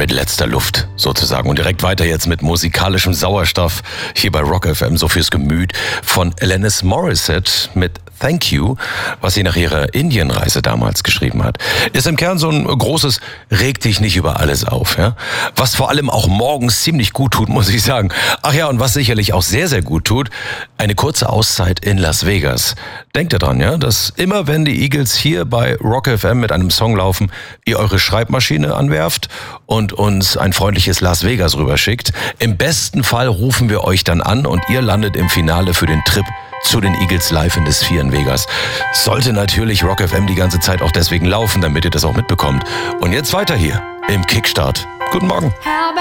mit letzter Luft sozusagen. Und direkt weiter jetzt mit musikalischem Sauerstoff hier bei Rock FM, so fürs Gemüt, von Alanis Morissette mit Thank You, was sie nach ihrer Indienreise damals geschrieben hat. Ist im Kern so ein großes Reg dich nicht über alles auf, ja? Was vor allem auch morgens ziemlich gut tut, muss ich sagen. Ach ja, und was sicherlich auch sehr, sehr gut tut, eine kurze Auszeit in Las Vegas. Denkt ihr dran, ja, dass immer wenn die Eagles hier bei Rock FM mit einem Song laufen, ihr eure Schreibmaschine anwerft und uns ein freundliches Las Vegas rüberschickt. Im besten Fall rufen wir euch dann an und ihr landet im Finale für den Trip zu den Eagles live in des 4 in Vegas. Sollte natürlich Rock FM die ganze Zeit auch deswegen laufen, damit ihr das auch mitbekommt. Und jetzt weiter hier im Kickstart. Guten Morgen.